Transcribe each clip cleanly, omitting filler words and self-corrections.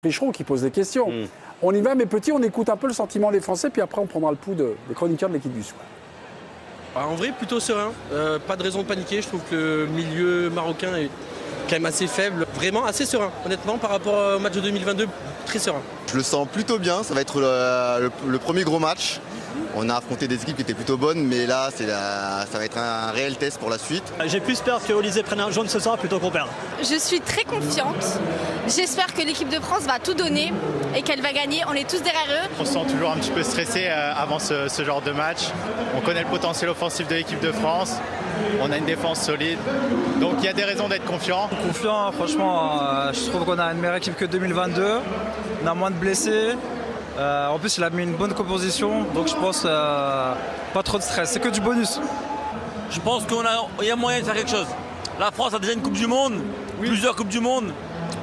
Richeron qui pose des questions. On y va, mes petits, on écoute un peu le sentiment des Français, puis après on prendra le pouls des chroniqueurs de l'équipe du soir. En vrai, plutôt serein. Pas de raison de paniquer. Je trouve que le milieu marocain est quand même assez faible. Vraiment assez serein. Honnêtement, par rapport au match de 2022, très serein. Je le sens plutôt bien. Ça va être le premier gros match. On a affronté des équipes qui étaient plutôt bonnes, mais là, ça va être un réel test pour la suite. J'ai plus peur que Olysée prenne un jaune ce soir plutôt qu'on perde. Je suis très confiante. J'espère que l'équipe de France va tout donner et qu'elle va gagner. On est tous derrière eux. On se sent toujours un petit peu stressé avant ce genre de match. On connaît le potentiel offensif de l'équipe de France. On a une défense solide. Donc il y a des raisons d'être confiant. Confiant, franchement, je trouve qu'on a une meilleure équipe que 2022. On a moins de blessés. En plus, il a mis une bonne composition, donc je pense pas trop de stress. C'est que du bonus. Je pense qu'il y a moyen de faire quelque chose. La France a déjà une Coupe du Monde, plusieurs Coupes du Monde.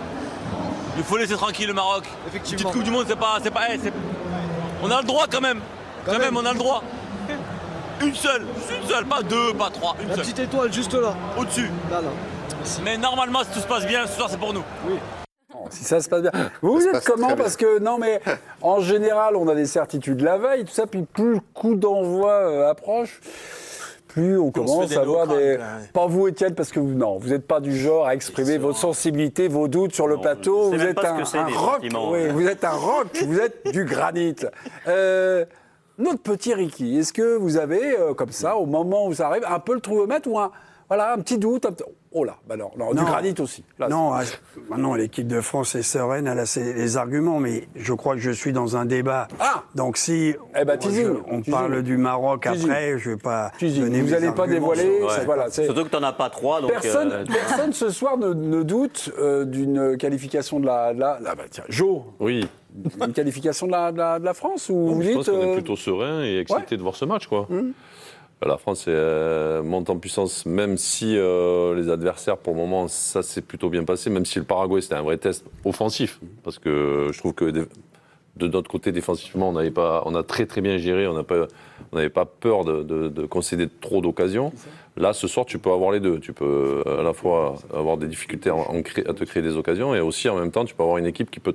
Il faut laisser tranquille le Maroc. Effectivement. Petite Coupe du Monde, c'est pas. On a le droit quand même. Quand même, on a le droit. Une seule, pas deux, pas trois. Une seule. Petite étoile juste là. Au-dessus. Là. Mais normalement, si tout se passe bien, ce soir, c'est pour nous. Oui. Si ça se passe bien. Vous êtes comment? Parce que, non, mais en général, on a des certitudes la veille, tout ça, puis plus le coup d'envoi approche, plus on commence à avoir des... Pas vous, Étienne, parce que vous n'êtes pas du genre à exprimer votre sensibilité, vos doutes sur le plateau. Vous êtes un roc. Oui, vous êtes un roc, vous êtes du granit. Notre petit Ricky, est-ce que vous avez, comme ça, au moment où ça arrive, un peu le trouomètre ou un petit doute Oh là, non, du granit aussi. Là, non, l'équipe de France est sereine, elle a les arguments, mais je crois que je suis dans un débat. Donc si on parle du Maroc après, je ne vais pas donner vous n'allez pas dévoiler. Surtout que tu n'en as pas trois. Donc personne ce soir ne doute d'une qualification de la Jo. Oui. Une qualification de la France ou je pense qu'on est plutôt serein et excité de voir ce match, quoi. La France monte en puissance, même si les adversaires, pour le moment, ça s'est plutôt bien passé, même si le Paraguay, c'était un vrai test offensif. Parce que je trouve que de notre côté, défensivement, on a très très bien géré, on n'avait pas peur de concéder trop d'occasions. Là, ce soir, tu peux avoir les deux. Tu peux à la fois avoir des difficultés à te créer des occasions, et aussi, en même temps, tu peux avoir une équipe qui peut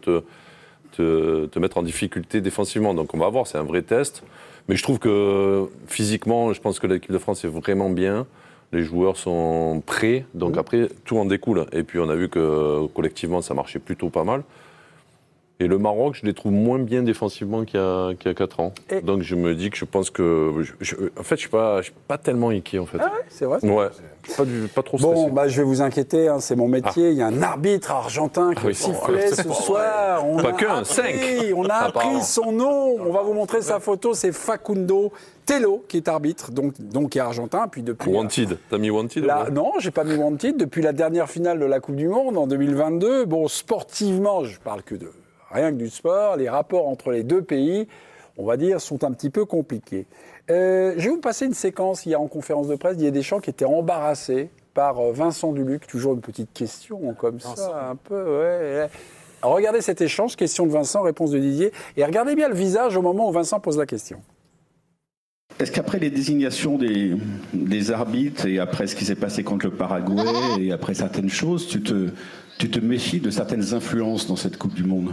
te mettre en difficulté défensivement. Donc on va voir, c'est un vrai test. Mais je trouve que physiquement, je pense que l'équipe de France est vraiment bien. Les joueurs sont prêts, donc après, tout en découle. Et puis on a vu que collectivement, ça marchait plutôt pas mal. Et le Maroc, je les trouve moins bien défensivement qu'il y a 4 ans. Donc je me dis que je pense que... en fait, je suis pas tellement inquiet, en fait. Ah ouais, c'est vrai? Ouais, pas trop stressé. Bon, je vais vous inquiéter, c'est mon métier. Il y a un arbitre argentin qui sifflait ce soir. On a appris son nom. On va vous montrer sa photo. C'est Facundo Tello qui est arbitre, donc qui est argentin. Puis depuis, Wanted. T'as mis Wanted? Non, j'ai pas mis Wanted. Depuis la dernière finale de la Coupe du Monde en 2022, sportivement, je parle que de rien que du sport, les rapports entre les deux pays, on va dire, sont un petit peu compliqués. Je vais vous passer une séquence hier en conférence de presse. Il y a des gens qui étaient embarrassés par Vincent Duluc. Toujours une petite question comme ça, un peu. Ouais. Alors, regardez cet échange, question de Vincent, réponse de Didier. Et regardez bien le visage au moment où Vincent pose la question. Est-ce qu'après les désignations des arbitres et après ce qui s'est passé contre le Paraguay et après certaines choses, tu te méfies de certaines influences dans cette Coupe du Monde?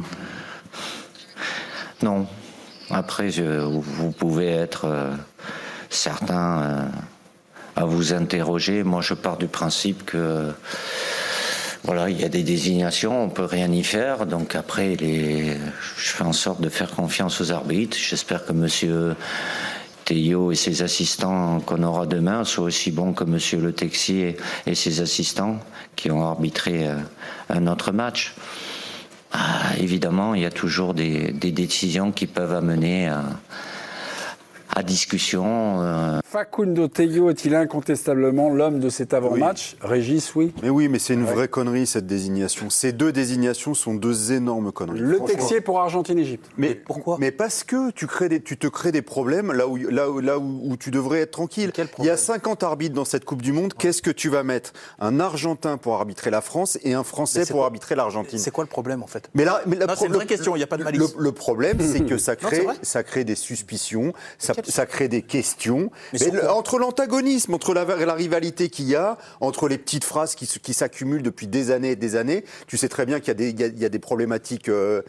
Non. Après, vous pouvez être certains à vous interroger. Moi, je pars du principe que il y a des désignations, on peut rien y faire. Donc après, je fais en sorte de faire confiance aux arbitres. J'espère que monsieur Tello et ses assistants qu'on aura demain soient aussi bons que monsieur Le Texier et ses assistants qui ont arbitré un autre match. Évidemment, il y a toujours des décisions qui peuvent amener à discussion. Facundo Tello est-il incontestablement l'homme de cet avant-match? Régis, oui. Mais oui, mais c'est une vraie connerie, cette désignation. Ces deux désignations sont deux énormes conneries. Le Texier pour Argentine-Égypte. Mais pourquoi? Mais parce que tu te crées des problèmes là où tu devrais être tranquille. Il y a 50 arbitres dans cette Coupe du Monde. Qu'est-ce que tu vas mettre? Un Argentin pour arbitrer la France et un Français pour arbitrer l'Argentine. C'est quoi le problème, en fait? C'est une vraie question, il n'y a pas de malice. Le problème, c'est que ça crée des suspicions, ça crée des questions. Entre l'antagonisme, entre la rivalité qu'il y a, entre les petites phrases qui s'accumulent depuis des années et des années, tu sais très bien qu'il y a des problématiques